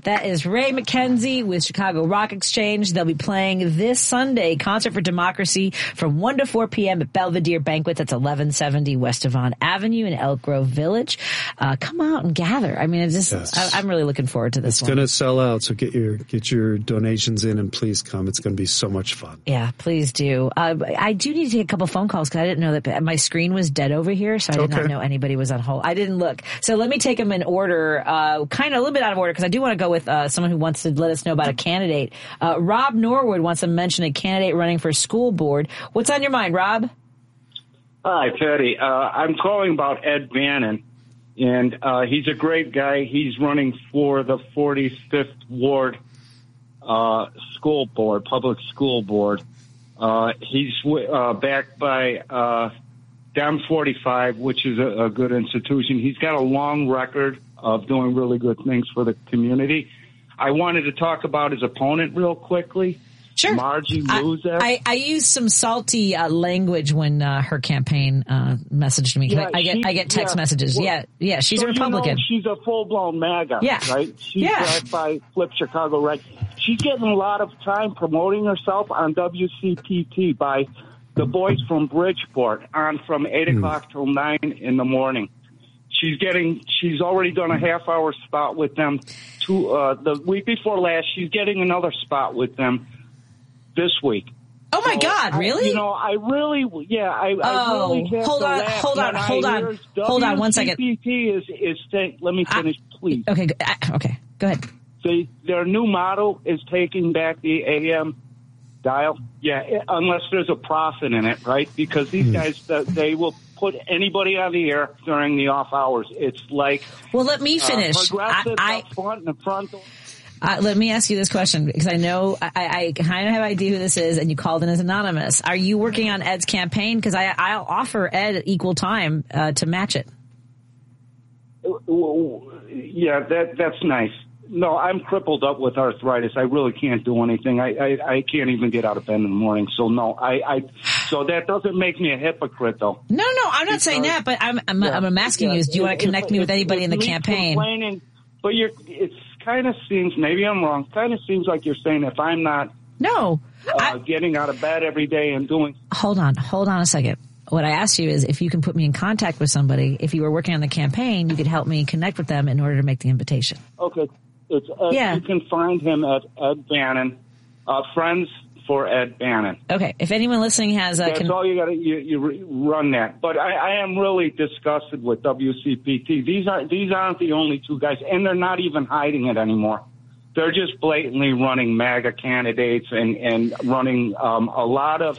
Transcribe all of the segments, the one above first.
That is Ray McKenzie with Chicago Rock Exchange. They'll be playing this Sunday, Concert for Democracy, from 1 to 4 p.m. at Belvedere Banquets. That's 1170 West Avon Avenue in Elk Grove Village. Come out and gather. I mean, I'm really looking forward to this one. It's going to sell out, so get your donations in and please come. It's going to be so much fun. Yeah, please do. I do need to take a couple phone calls because I didn't know that my screen was dead over here, so I did not know anybody was on hold. I didn't look. So let me take them in order, kind of a little bit out of order, because I do want to go with someone who wants to let us know about a candidate. Rob Norwood wants to mention a candidate running for school board. What's on your mind, Rob? Hi, Patty. I'm calling about Ed Bannon, and he's a great guy. He's running for the 45th Ward school board, public school board. He's backed by Dem 45, which is a good institution. He's got a long record of doing really good things for the community. I wanted to talk about his opponent real quickly. Sure. Margie Luzak. I used some salty language when her campaign messaged me. Yeah, I get text messages. Well, yeah, she's a Republican. She's a full-blown MAGA, right? She's backed by Flip Chicago, right? She's getting a lot of time promoting herself on WCPT by the boys from Bridgeport on from 8 o'clock till 9 in the morning. She's already done a half-hour spot with them the week before last. She's getting another spot with them this week. Oh my God! Really? I really have hold on 1 second. WCPT is saying, let me finish, please. Okay, go ahead. Their new motto is taking back the AM dial. Yeah, unless there's a profit in it, right? Because these guys, they will put anybody on the air during the off hours. It's like, well, let me finish. Progressive up front and the front. Let me ask you this question, because I know I kind of have an idea who this is, and you called in as anonymous. Are you working on Ed's campaign? Because I'll offer Ed equal time to match it. Yeah, that's nice. No, I'm crippled up with arthritis. I really can't do anything. I can't even get out of bed in the morning. So no, so that doesn't make me a hypocrite, though. No, I'm not saying that, but I'm asking you: do you want to connect me with anybody in the campaign? But it kind of seems, maybe I'm wrong. Kind of seems like you're saying if I'm not getting out of bed every day and doing. Hold on a second. What I asked you is if you can put me in contact with somebody. If you were working on the campaign, you could help me connect with them in order to make the invitation. Okay. It's You can find him at Ed Bannon, Friends for Ed Bannon. Okay. If anyone listening has that's all you got to you run that. But I am really disgusted with WCPT. These aren't the only two guys, and they're not even hiding it anymore. They're just blatantly running MAGA candidates and running a lot of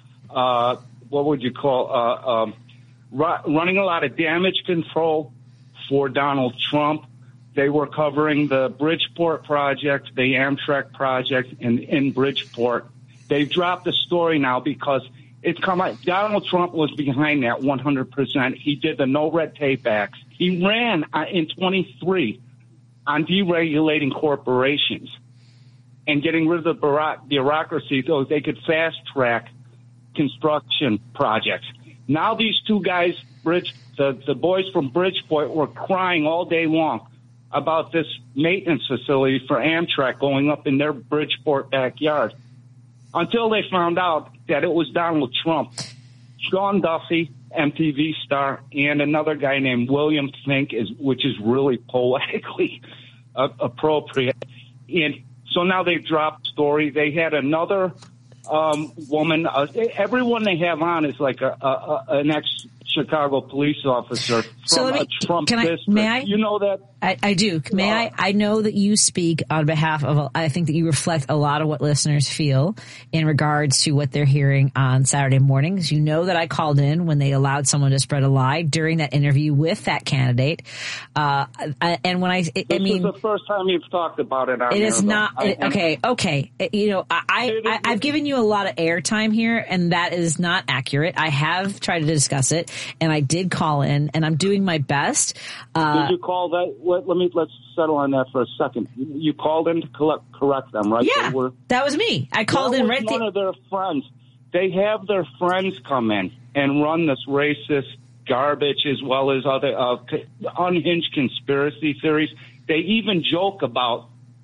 what would you call running a lot of damage control for Donald Trump. They were covering the Bridgeport project, the Amtrak project in Bridgeport. They've dropped the story now because it's come out. Donald Trump was behind that 100%. He did the no red tape acts. He ran in 23 on deregulating corporations and getting rid of the bureaucracy so they could fast track construction projects. Now these two guys, the boys from Bridgeport, were crying all day long about this maintenance facility for Amtrak going up in their Bridgeport backyard until they found out that it was Donald Trump, Sean Duffy, MTV star, and another guy named William Fink, which is really poetically appropriate. And so now they've dropped the story. They had another woman. Everyone they have on is like an ex-Chicago police officer from a Trump district. May I? You know that? I do. May I? I know that you speak on behalf of, I think that you reflect a lot of what listeners feel in regards to what they're hearing on Saturday mornings. You know that I called in when they allowed someone to spread a lie during that interview with that candidate. And when this is the first time you've talked about it on it is not. Okay. You know, I've given you a lot of airtime here, and that is not accurate. I have tried to discuss it, and I did call in, and I'm doing my best. Did you call that? Let's settle on that for a second. You called in to correct them, right? Yeah, that was me. I called in right. One of their friends. They have their friends come in and run this racist garbage as well as other unhinged conspiracy theories. They even joke about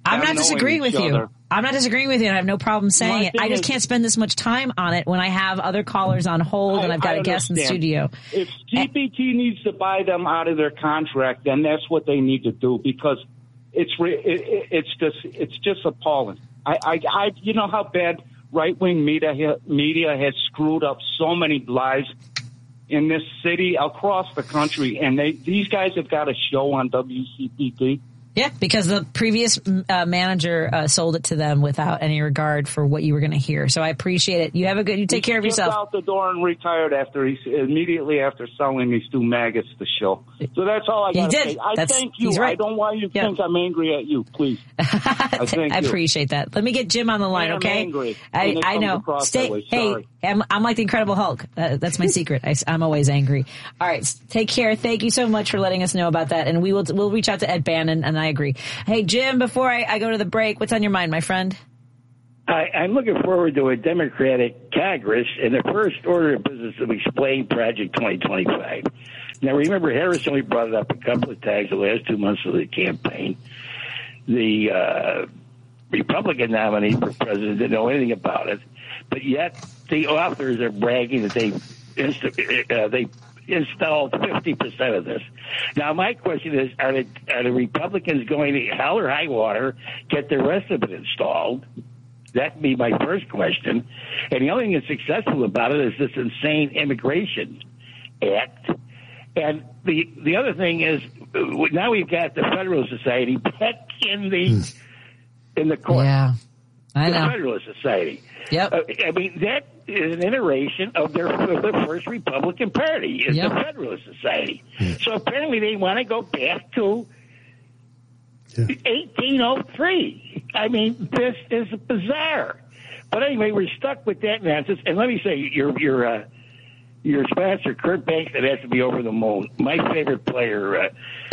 I'm not disagreeing with you. I'm not disagreeing with you, and I have no problem saying it. I just can't spend this much time on it when I have other callers on hold and I've got a guest in the studio. If GPT needs to buy them out of their contract, then that's what they need to do, because it's just appalling. You know how bad right-wing media has screwed up so many lives in this city, across the country, and these guys have got a show on WCPT. Yeah, because the previous manager sold it to them without any regard for what you were going to hear. So I appreciate it. You take care of yourself. He out the door and retired immediately after selling these two maggots the show. So that's all I got to say. I thank you. Right. I don't want you to think I'm angry at you, please. I appreciate that. Let me get Jim on the line, okay? I'm angry. I know. Hey, I'm like the Incredible Hulk. That's my secret. I'm always angry. All right, take care. Thank you so much for letting us know about that, and we'll reach out to Ed Bannon, and I agree. Hey, Jim, before I go to the break, what's on your mind, my friend? I'm looking forward to a Democratic Congress and the first order of business to explain Project 2025. Now, remember, Harris only brought it up a couple of times the last 2 months of the campaign. The Republican nominee for president didn't know anything about it, but yet the authors are bragging that they installed 50% of this. Now, my question is, are the Republicans going to hell or high water get the rest of it installed? That'd be my first question. And the only thing that's successful about it is this insane Immigration Act. And the other thing is, now we've got the Federalist Society back in the court. Yeah, I know. The Federalist Society. Yep. I mean, that is an iteration of the first Republican Party, is the Federalist Society. So apparently they want to go back to 1803. I mean, this is bizarre. But anyway, we're stuck with that nonsense. And let me say, your sponsor, Kurt Banks, that has to be over the moon. My favorite player,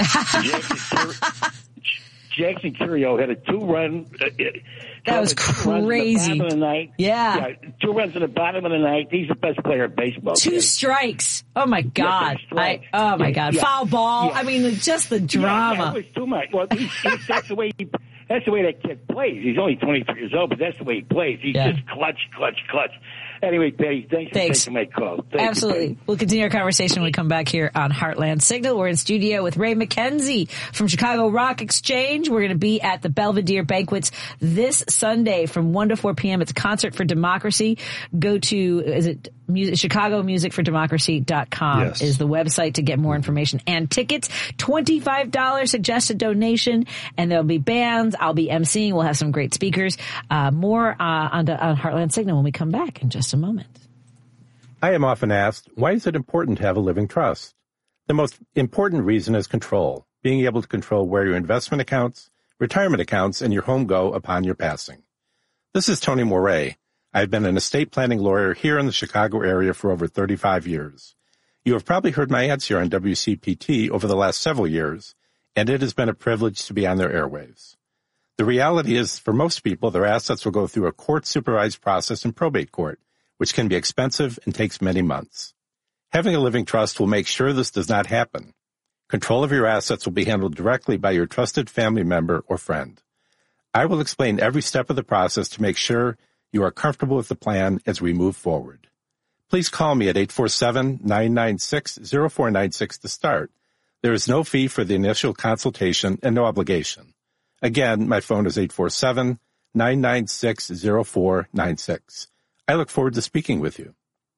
Jackson Curio, had a 2-run. That was crazy. 2 runs in the bottom of the ninth. Yeah. 2 runs in the bottom of the ninth. He's the best player in baseball. 2 strikes. Oh my God. Oh my God. Foul ball. I mean, just the drama. Yeah, it was too much. Well, that's the way that kid plays. He's only 23 years old, but that's the way he plays. He's just clutch. Anyway, Betty, thanks for taking my call. Absolutely. We'll continue our conversation when we come back here on Heartland Signal. We're in studio with Ray McKenzie from Chicago Rock Exchange. We're going to be at the Belvedere Banquets this Sunday from 1 to 4 p.m. It's a concert for democracy. Go to, ChicagoMusicForDemocracy.com is the website to get more information and tickets. $25 suggested donation, and there'll be bands. I'll be emceeing. We'll have some great speakers. More on Heartland Signal when we come back in just a moment. I am often asked, why is it important to have a living trust? The most important reason is control, being able to control where your investment accounts, retirement accounts, and your home go upon your passing. This is Tony Moret. I've been an estate planning lawyer here in the Chicago area for over 35 years. You have probably heard my ads here on WCPT over the last several years, and it has been a privilege to be on their airwaves. The reality is, for most people, their assets will go through a court-supervised process in probate court, which can be expensive and takes many months. Having a living trust will make sure this does not happen. Control of your assets will be handled directly by your trusted family member or friend. I will explain every step of the process to make sure you are comfortable with the plan as we move forward. Please call me at 847-996-0496 to start. There is no fee for the initial consultation and no obligation. Again, my phone is 847-996-0496. I look forward to speaking with you.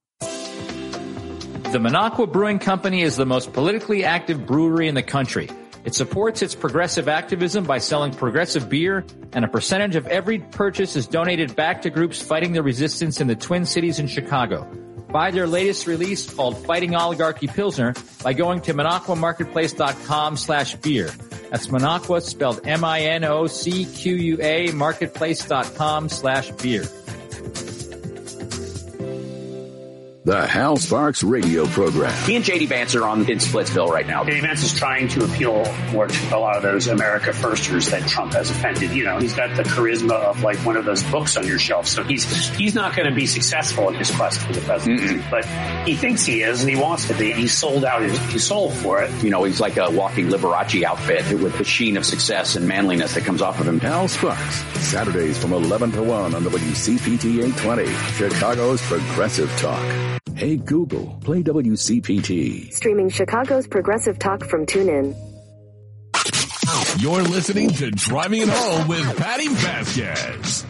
The Minocqua Brewing Company is the most politically active brewery in the country. It supports its progressive activism by selling progressive beer, and a percentage of every purchase is donated back to groups fighting the resistance in the Twin Cities and Chicago. Buy their latest release called Fighting Oligarchy Pilsner by going to minocquamarketplace.com/beer. That's Minocqua spelled MINOCQUA marketplace.com/beer. The Hal Sparks radio program. He and J.D. Vance are in Splitsville right now. J.D. Vance is trying to appeal more to a lot of those America Firsters that Trump has offended. You know, he's got the charisma of like one of those books on your shelf. So he's not going to be successful in his quest for the presidency. But he thinks he is, and he wants to be. He sold out his soul for it. You know, he's like a walking Liberace outfit with the sheen of success and manliness that comes off of him. Hal Sparks, Saturdays from 11 to 1 on WCPT 820, Chicago's Progressive Talk. Hey Google, play WCPT. Streaming Chicago's Progressive Talk from TuneIn. You're listening to Driving It Home with Patty Vasquez.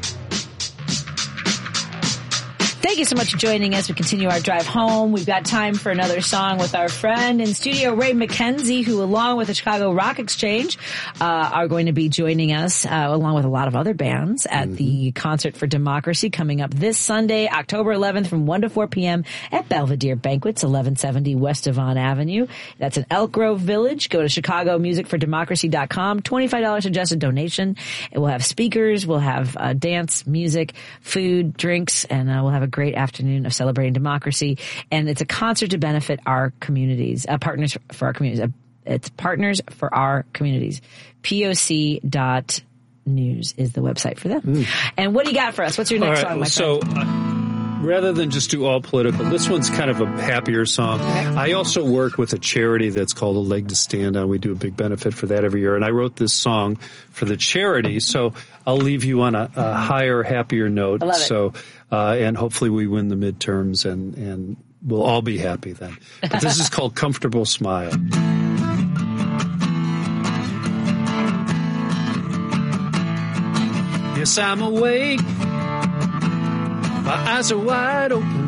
Thank you so much for joining us. We continue our drive home. We've got time for another song with our friend in studio, Ray McKenzie, who along with the Chicago Rock Exchange are going to be joining us along with a lot of other bands at the Concert for Democracy coming up this Sunday, October 11th from 1 to 4 p.m. at Belvedere Banquets, 1170 West Devon Avenue. That's in Elk Grove Village. Go to chicagomusicfordemocracy.com. $25 suggested donation. It will have speakers. We'll have dance, music, food, drinks, and we'll have a great afternoon of celebrating democracy. And it's a concert to benefit our communities, partners for our communities. It's Partners for Our Communities. POC.news is the website for them. And what do you got for us? What's your next song, my friend? Rather than just do all political, this one's kind of a happier song. I also work with a charity that's called A Leg to Stand On. We do a big benefit for that every year. And I wrote this song for the charity. So I'll leave you on a higher, happier note. I love it. So, and hopefully we win the midterms and we'll all be happy then. But this is called Comfortable Smile. Yes, I'm awake. My eyes are wide open.